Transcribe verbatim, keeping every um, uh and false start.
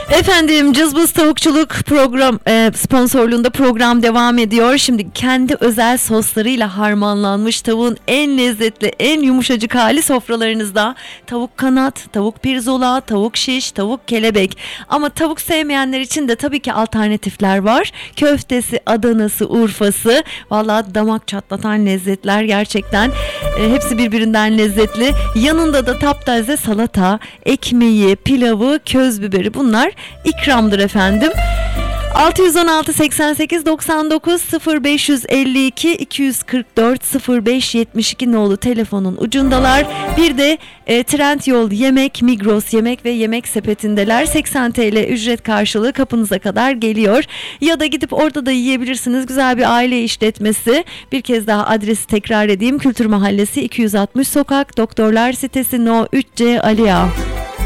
Efendim, Cızbız Tavukçuluk program e, sponsorluğunda program devam ediyor. Şimdi kendi özel soslarıyla harmanlanmış tavuğun en lezzetli, en yumuşacık hali sofralarınızda. Tavuk kanat, tavuk pirzola, tavuk şiş, tavuk kelebek. Ama tavuk sevmeyenler için de tabii ki alternatifler var. Köftesi, Adanası, Urfası. Vallahi damak çatlatan lezzetler gerçekten. E, hepsi birbirinden lezzetli. Yanında da taptaze salata, ekmeği, pilavı, köz biberi, bunlar ikramdır efendim. altı yüz on altı seksen sekiz doksan dokuz sıfır beş elli iki iki yüz kırk dört sıfır beş yetmiş iki nolu telefonun ucundalar. Bir de e, Trendyol Yemek, Migros Yemek ve Yemek Sepetindeler. seksen TL ücret karşılığı kapınıza kadar geliyor. Ya da gidip orada da yiyebilirsiniz. Güzel bir aile işletmesi. Bir kez daha adresi tekrar edeyim. Kültür Mahallesi iki yüz altmış Sokak, Doktorlar Sitesi No üç C Aliya.